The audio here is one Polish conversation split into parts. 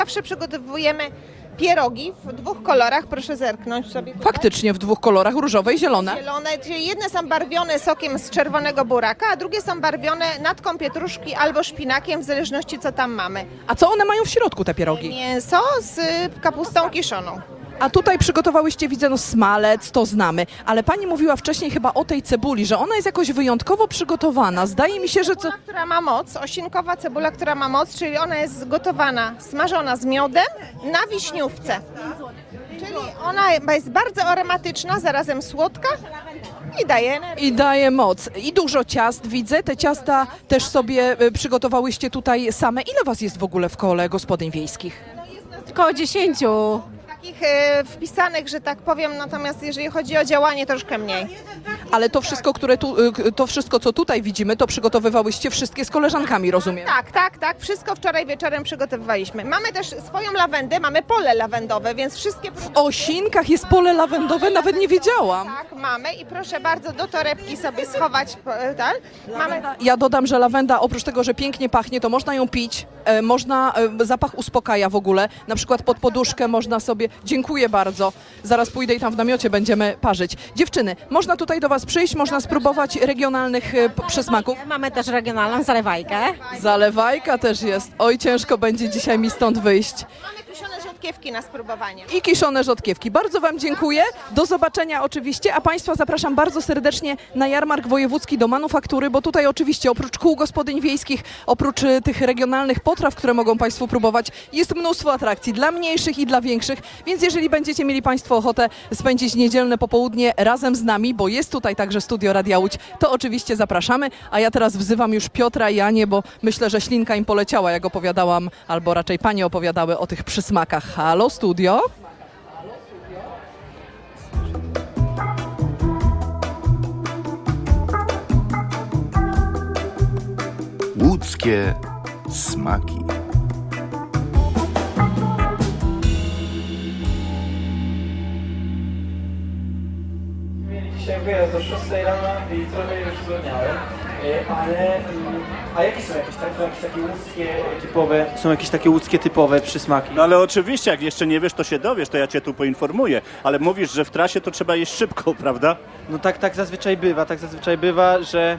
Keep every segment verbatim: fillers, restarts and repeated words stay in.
Zawsze przygotowujemy pierogi w dwóch kolorach, proszę zerknąć sobie tutaj. Faktycznie w dwóch kolorach, różowe i zielone. Zielone, czyli jedne są barwione sokiem z czerwonego buraka, a drugie są barwione natką pietruszki albo szpinakiem, w zależności co tam mamy. A co one mają w środku, te pierogi? Mięso z kapustą kiszoną. A tutaj przygotowałyście, widzę, no smalec, to znamy, ale pani mówiła wcześniej chyba o tej cebuli, że ona jest jakoś wyjątkowo przygotowana. Zdaje mi się, że co... Cebula, która ma moc, osinkowa cebula, która ma moc, czyli ona jest gotowana, smażona z miodem na wiśniówce. Czyli ona jest bardzo aromatyczna, zarazem słodka i daje energię. I daje moc. I dużo ciast widzę. Te ciasta też sobie y, przygotowałyście tutaj same. Ile was jest w ogóle w kole gospodyń wiejskich? Około dziesięciu. Takich e, wpisanych, że tak powiem, natomiast jeżeli chodzi o działanie, troszkę mniej. Ale to wszystko, które tu, y, to wszystko, co tutaj widzimy, to przygotowywałyście wszystkie z koleżankami, rozumiem? Tak, tak, tak. Wszystko wczoraj wieczorem przygotowywaliśmy. Mamy też swoją lawendę, mamy pole lawendowe, więc wszystkie... W Osinkach jest pole lawendowe, nawet nie wiedziałam. Tak, mamy i proszę bardzo do torebki sobie schować. e, Tak. Mamy... Ja dodam, że lawenda oprócz tego, że pięknie pachnie, to można ją pić, e, można, e, zapach uspokaja w ogóle, na przykład pod poduszkę można sobie, dziękuję bardzo, zaraz pójdę i tam w namiocie będziemy parzyć. Dziewczyny, można tutaj do was przyjść, można spróbować regionalnych e, p- przysmaków. Mamy też regionalną zalewajkę. Zalewajka też jest, oj ciężko będzie dzisiaj mi stąd wyjść. Mamy kiszone rzodkiewki na spróbowanie. I kiszone rzodkiewki. Bardzo wam dziękuję, do zobaczenia oczywiście, a państwa zapraszam bardzo serdecznie na jarmark wojewódzki do manufaktury, bo tutaj oczywiście oprócz kół gospodyń wiejskich, oprócz y, tych regionalnych potraw, które mogą państwo próbować, jest mnóstwo atrakcji dla mniejszych i dla większych, więc jeżeli będziecie mieli państwo ochotę spędzić niedzielne popołudnie razem z nami, bo jest tutaj także studio Radia Łódź, to oczywiście zapraszamy, a ja teraz wzywam już Piotra i Anię, bo myślę, że ślinka im poleciała, jak opowiadałam, albo raczej panie opowiadały o tych przysmakach. Halo, studio? Łódzkie smaki. Dzisiaj wyjazd do szóstej rano i trochę już zwolniałem, ale a jakie są jakieś, tak, są jakieś takie łódzkie typowe, są jakieś takie łódzkie typowe przysmaki? No ale oczywiście, jak jeszcze nie wiesz, to się dowiesz, to ja cię tu poinformuję, ale mówisz, że w trasie to trzeba jeść szybko, prawda? No tak, tak zazwyczaj bywa, tak zazwyczaj bywa, że,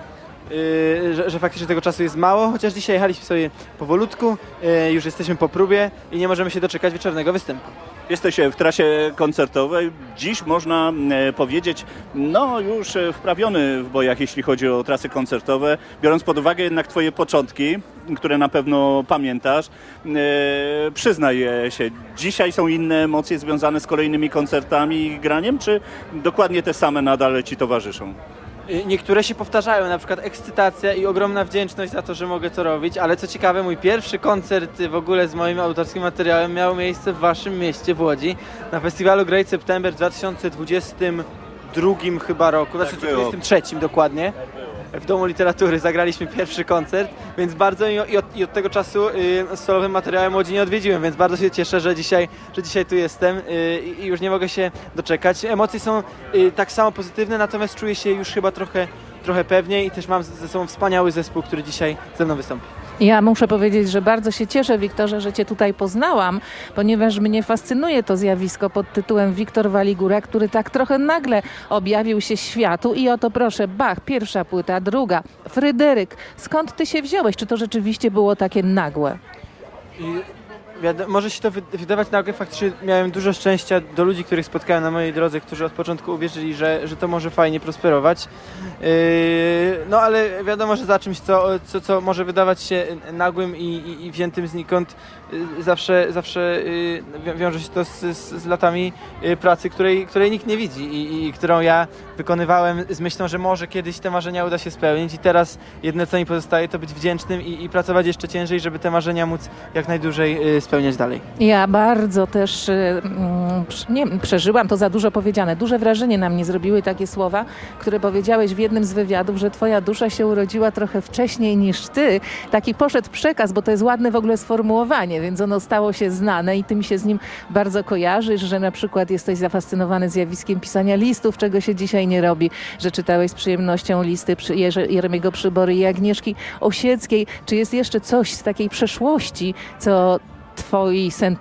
yy, że, że faktycznie tego czasu jest mało, chociaż dzisiaj jechaliśmy sobie powolutku, yy, już jesteśmy po próbie i nie możemy się doczekać wieczornego występu. Jesteś w trasie koncertowej. Dziś można e, powiedzieć, no już e, wprawiony w bojach, jeśli chodzi o trasy koncertowe, biorąc pod uwagę jednak twoje początki, które na pewno pamiętasz. E, przyznaj się, dzisiaj są inne emocje związane z kolejnymi koncertami i graniem, czy dokładnie te same nadal ci towarzyszą? Niektóre się powtarzają, na przykład ekscytacja i ogromna wdzięczność za to, że mogę to robić, ale co ciekawe, mój pierwszy koncert w ogóle z moim autorskim materiałem miał miejsce w waszym mieście, w Łodzi, na festiwalu Great September w dwa tysiące dwudziestym drugim chyba roku, dwa tysiące dwudziestym trzecim dokładnie. W Domu Literatury zagraliśmy pierwszy koncert, więc bardzo i od, i od tego czasu y, z solowym materiałem Łodzi nie odwiedziłem, więc bardzo się cieszę, że dzisiaj, że dzisiaj tu jestem y, i już nie mogę się doczekać. Emocje są y, tak samo pozytywne, natomiast czuję się już chyba trochę, trochę pewniej i też mam ze sobą wspaniały zespół, który dzisiaj ze mną wystąpi. Ja muszę powiedzieć, że bardzo się cieszę, Wiktorze, że cię tutaj poznałam, ponieważ mnie fascynuje to zjawisko pod tytułem Wiktor Waligura, który tak trochę nagle objawił się światu i oto proszę, Bach, pierwsza płyta, druga, Fryderyk. Skąd ty się wziąłeś? Czy to rzeczywiście było takie nagłe? I wiadomo, może się to wydawać nagłe, faktycznie miałem dużo szczęścia do ludzi, których spotkałem na mojej drodze, którzy od początku uwierzyli, że, że to może fajnie prosperować. Yy, no ale wiadomo, że za czymś, co, co, co może wydawać się nagłym i, i, i wziętym znikąd, yy, zawsze, zawsze yy, wiąże się to z, z, z latami yy, pracy, której, której nikt nie widzi i, i którą ja wykonywałem z myślą, że może kiedyś te marzenia uda się spełnić i teraz jedyne, co mi pozostaje, to być wdzięcznym i, i pracować jeszcze ciężej, żeby te marzenia móc jak najdłużej yy, spełniać dalej. Ja bardzo też mm, nie, przeżyłam, to za dużo powiedziane. Duże wrażenie na mnie zrobiły takie słowa, które powiedziałeś w jednym z wywiadów, że twoja dusza się urodziła trochę wcześniej niż ty. Taki poszedł przekaz, bo to jest ładne w ogóle sformułowanie, więc ono stało się znane i ty mi się z nim bardzo kojarzysz, że na przykład jesteś zafascynowany zjawiskiem pisania listów, czego się dzisiaj nie robi, że czytałeś z przyjemnością listy Jeremiego Przybory i Agnieszki Osieckiej. Czy jest jeszcze coś z takiej przeszłości, co twoi sentymenty